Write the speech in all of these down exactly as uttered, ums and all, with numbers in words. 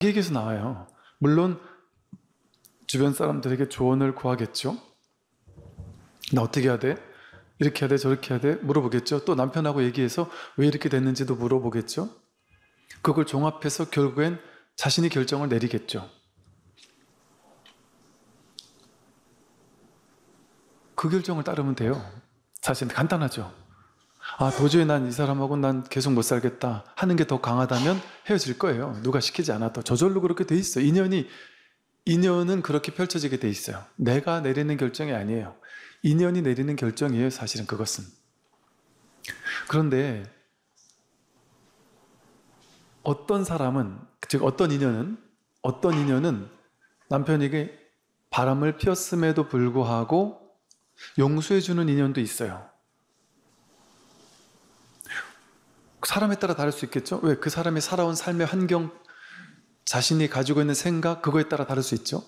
얘기에서 나와요. 물론 주변 사람들에게 조언을 구하겠죠. 나 어떻게 해야 돼? 이렇게 해야 돼? 저렇게 해야 돼? 물어보겠죠. 또 남편하고 얘기해서 왜 이렇게 됐는지도 물어보겠죠. 그걸 종합해서 결국엔 자신이 결정을 내리겠죠. 그 결정을 따르면 돼요. 사실 간단하죠. 아, 도저히 난 이 사람하고 난 계속 못 살겠다 하는 게 더 강하다면 헤어질 거예요. 누가 시키지 않아도. 저절로 그렇게 돼 있어요. 인연이, 인연은 그렇게 펼쳐지게 돼 있어요. 내가 내리는 결정이 아니에요. 인연이 내리는 결정이에요. 사실은 그것은. 그런데 어떤 사람은, 즉 어떤 인연은 어떤 인연은 남편에게 바람을 피웠음에도 불구하고 용서해주는 인연도 있어요. 사람에 따라 다를 수 있겠죠? 왜? 그 사람이 살아온 삶의 환경, 자신이 가지고 있는 생각, 그거에 따라 다를 수 있죠?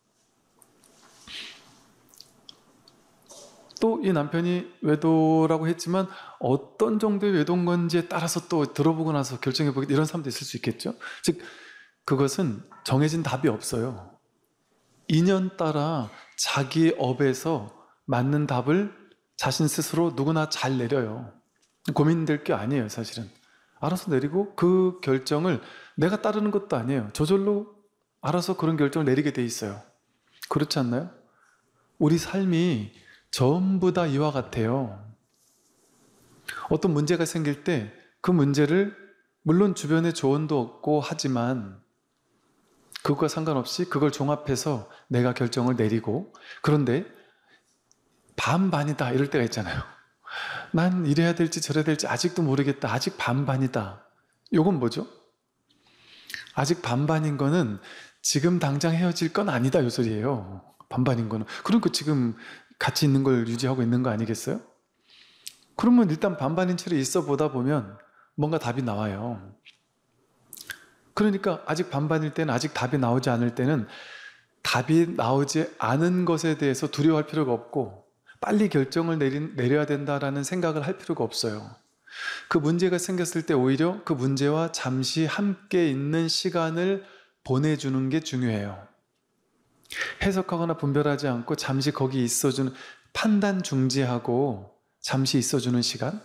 또 이 남편이 외도라고 했지만 어떤 정도의 외도인 건지에 따라서 또 들어보고 나서 결정해보겠다 이런 사람도 있을 수 있겠죠? 즉 그것은 정해진 답이 없어요. 인연 따라 자기 업에서 맞는 답을 자신 스스로 누구나 잘 내려요. 고민될 게 아니에요. 사실은 알아서 내리고 그 결정을 내가 따르는 것도 아니에요. 저절로 알아서 그런 결정을 내리게 돼 있어요. 그렇지 않나요? 우리 삶이 전부 다 이와 같아요. 어떤 문제가 생길 때 그 문제를 물론 주변에 조언도 얻고 하지만 그것과 상관없이 그걸 종합해서 내가 결정을 내리고, 그런데 반반이다 이럴 때가 있잖아요. 난 이래야 될지 저래야 될지 아직도 모르겠다. 아직 반반이다. 요건 뭐죠? 아직 반반인 거는 지금 당장 헤어질 건 아니다 요 소리예요. 반반인 거는. 그러니까 지금 같이 있는 걸 유지하고 있는 거 아니겠어요? 그러면 일단 반반인 채로 있어 보다 보면 뭔가 답이 나와요. 그러니까 아직 반반일 때는, 아직 답이 나오지 않을 때는 답이 나오지 않은 것에 대해서 두려워할 필요가 없고 빨리 결정을 내린, 내려야 된다라는 생각을 할 필요가 없어요. 그 문제가 생겼을 때 오히려 그 문제와 잠시 함께 있는 시간을 보내주는 게 중요해요. 해석하거나 분별하지 않고 잠시 거기 있어주는, 판단 중지하고 잠시 있어주는 시간?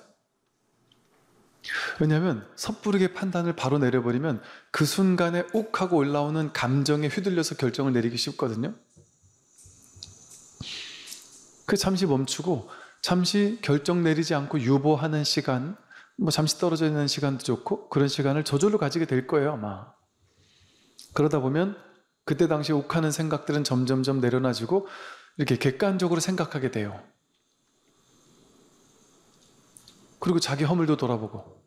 왜냐하면 섣부르게 판단을 바로 내려버리면 그 순간에 욱 하고 올라오는 감정에 휘둘려서 결정을 내리기 쉽거든요. 그 잠시 멈추고 잠시 결정 내리지 않고 유보하는 시간, 뭐 잠시 떨어져 있는 시간도 좋고 그런 시간을 저절로 가지게 될 거예요 아마. 그러다 보면 그때 당시 욱하는 생각들은 점점점 내려놔지고 이렇게 객관적으로 생각하게 돼요. 그리고 자기 허물도 돌아보고,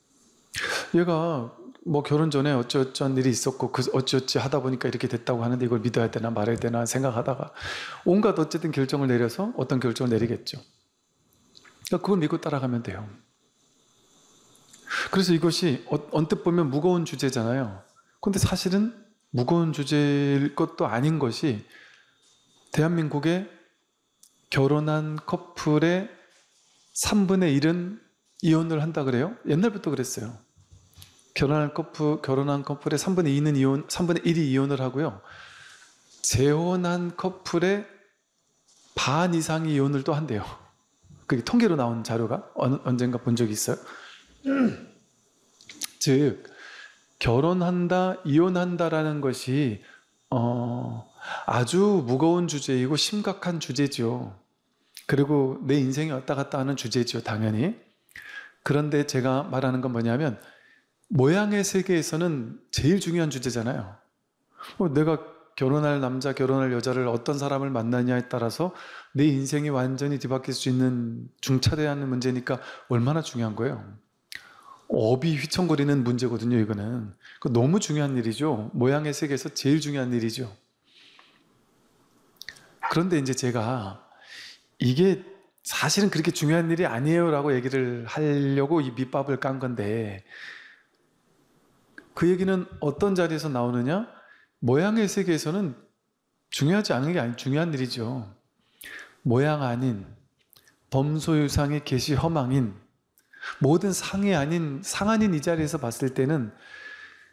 얘가 뭐 결혼 전에 어쩌어쩌한 일이 있었고 그 어찌어찌 하다 보니까 이렇게 됐다고 하는데 이걸 믿어야 되나 말아야 되나 생각하다가 온갖 어쨌든 결정을 내려서 어떤 결정을 내리겠죠. 그러니까 그걸 믿고 따라가면 돼요. 그래서 이것이 언뜻 보면 무거운 주제잖아요. 근데 사실은 무거운 주제일 것도 아닌 것이, 대한민국의 결혼한 커플의 삼분의 일은 이혼을 한다 그래요? 옛날부터 그랬어요. 결혼한 커플, 결혼한 커플의 삼분의 이는 이혼, 삼분의 일이 이혼을 하고요. 재혼한 커플의 반 이상이 이혼을 또 한대요. 그게 통계로 나온 자료가 어느, 언젠가 본 적이 있어요. 즉, 결혼한다, 이혼한다라는 것이 어, 아주 무거운 주제이고 심각한 주제죠. 그리고 내 인생이 왔다 갔다 하는 주제죠, 당연히. 그런데 제가 말하는 건 뭐냐면 모양의 세계에서는 제일 중요한 주제잖아요. 어, 내가 결혼할 남자, 결혼할 여자를 어떤 사람을 만나냐에 따라서 내 인생이 완전히 뒤바뀔 수 있는 중차대한 문제니까 얼마나 중요한 거예요. 업이 휘청거리는 문제거든요, 이거는. 너무 중요한 일이죠. 모양의 세계에서 제일 중요한 일이죠. 그런데 이제 제가 이게 사실은 그렇게 중요한 일이 아니에요 라고 얘기를 하려고 이 밑밥을 깐 건데, 그 얘기는 어떤 자리에서 나오느냐? 모양의 세계에서는 중요하지 않은 게 아니 중요한 일이죠. 모양 아닌, 범소유상의 계시 허망인, 모든 상이 아닌 상 아닌 이 자리에서 봤을 때는